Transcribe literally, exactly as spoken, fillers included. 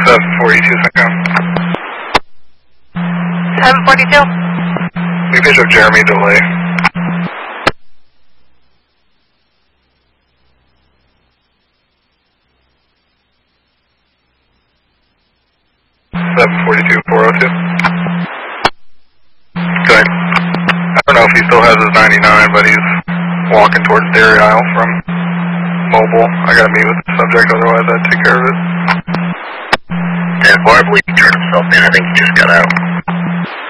seven forty-two, Synco. seven forty-two? We pitch up Jeremy delay. seven forty-two, four oh two. Okay. I don't know if he still has his ninety-nine, but he's walking towards Dairy Isle from Mobile. I gotta meet with the subject, otherwise I'd take care of it. Yeah, I believe he turned himself in. I think he just got out.